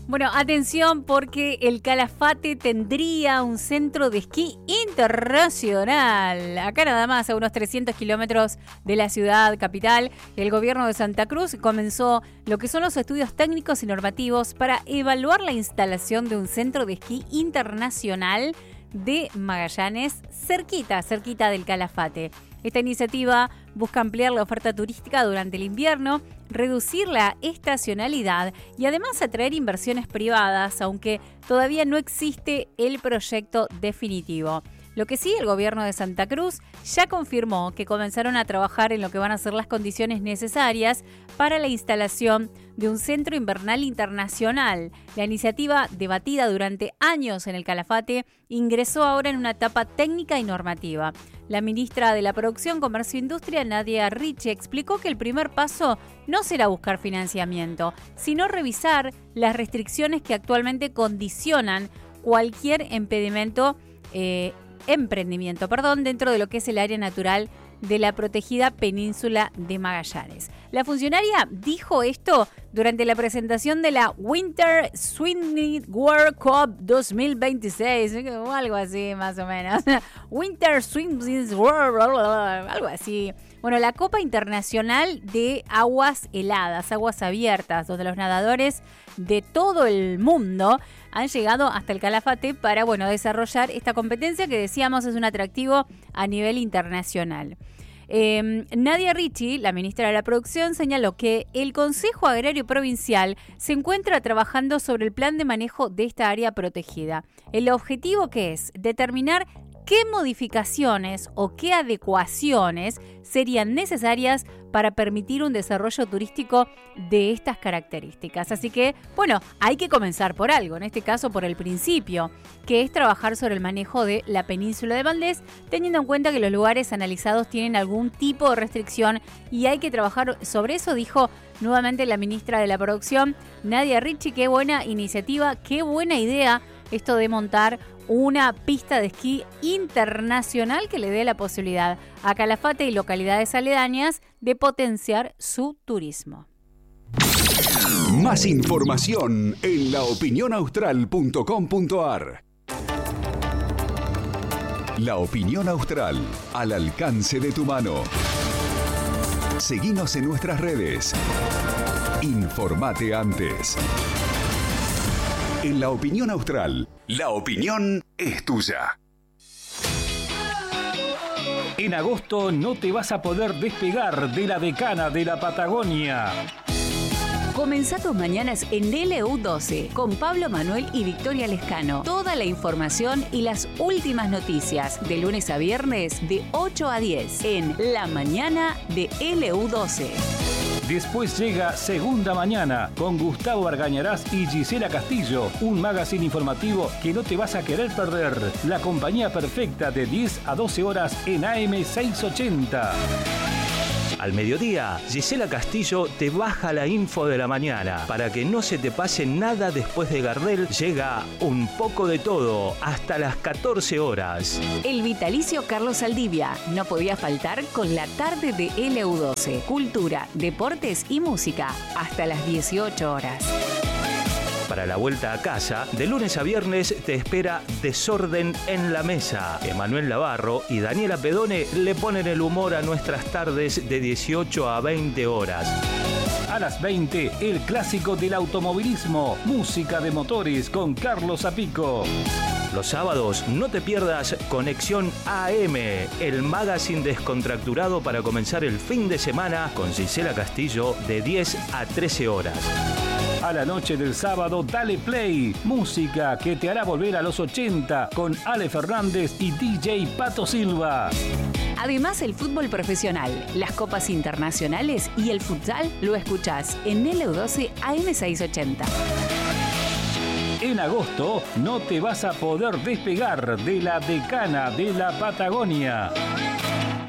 Bueno, atención porque el Calafate tendría un centro de esquí internacional. Acá nada más, a unos 300 kilómetros de la ciudad capital, el gobierno de Santa Cruz comenzó lo que son los estudios técnicos y normativos para evaluar la instalación de un centro de esquí internacional de Magallanes, cerquita del Calafate. Esta iniciativa busca ampliar la oferta turística durante el invierno, reducir la estacionalidad y además atraer inversiones privadas, aunque todavía no existe el proyecto definitivo. Lo que sí, el gobierno de Santa Cruz ya confirmó que comenzaron a trabajar en lo que van a ser las condiciones necesarias para la instalación de un centro invernal internacional. La iniciativa, debatida durante años en el Calafate, ingresó ahora en una etapa técnica y normativa. La ministra de la Producción, Comercio e Industria, Nadia Ricci, explicó que el primer paso no será buscar financiamiento, sino revisar las restricciones que actualmente condicionan cualquier emprendimiento dentro de lo que es el área natural de la protegida península de Magallanes. La funcionaria dijo esto durante la presentación de la Winter Swimming World Cup 2026, o algo así más o menos. Winter Swimming World, algo así. Bueno, la Copa Internacional de Aguas Heladas, Aguas Abiertas, donde los nadadores de todo el mundo han llegado hasta el Calafate para, desarrollar esta competencia que decíamos es un atractivo a nivel internacional. Nadia Ricci, la ministra de la Producción, señaló que el Consejo Agrario Provincial se encuentra trabajando sobre el plan de manejo de esta área protegida. El objetivo que es determinar qué modificaciones o qué adecuaciones serían necesarias para permitir un desarrollo turístico de estas características. Así que, hay que comenzar por algo, en este caso por el principio, que es trabajar sobre el manejo de la península de Valdés, teniendo en cuenta que los lugares analizados tienen algún tipo de restricción y hay que trabajar sobre eso, dijo nuevamente la ministra de la Producción, Nadia Ricci. Qué buena iniciativa, qué buena idea esto de montar una pista de esquí internacional que le dé la posibilidad a Calafate y localidades aledañas de potenciar su turismo. Más información en laopinionaustral.com.ar. La Opinión Austral, al alcance de tu mano. Seguinos en nuestras redes. Informate antes. En La Opinión Austral, la opinión es tuya. En agosto no te vas a poder despegar de la decana de la Patagonia. Comenzá tus mañanas en LU12 con Pablo Manuel y Victoria Lescano. Toda la información y las últimas noticias de lunes a viernes de 8 a 10 en La Mañana de LU12. Después llega Segunda Mañana con Gustavo Argañarás y Gisela Castillo, un magazine informativo que no te vas a querer perder. La compañía perfecta de 10 a 12 horas en AM 680. Al mediodía, Gisela Castillo te baja la info de la mañana. Para que no se te pase nada después de Gardel, llega Un poco de todo hasta las 14 horas. El vitalicio Carlos Saldivia no podía faltar con la tarde de LU12. Cultura, deportes y música hasta las 18 horas. Para la vuelta a casa, de lunes a viernes te espera Desorden en la Mesa. Emanuel Navarro y Daniela Pedone le ponen el humor a nuestras tardes de 18 a 20 horas. A las 20, el clásico del automovilismo, música de motores con Carlos Zapico. Los sábados no te pierdas Conexión AM, el magazine descontracturado para comenzar el fin de semana con Gisela Castillo de 10 a 13 horas. A la noche del sábado, dale play. Música que te hará volver a los 80 con Ale Fernández y DJ Pato Silva. Además, el fútbol profesional, las copas internacionales y el futsal lo escuchás en LU12 AM680. En agosto no te vas a poder despegar de la decana de la Patagonia.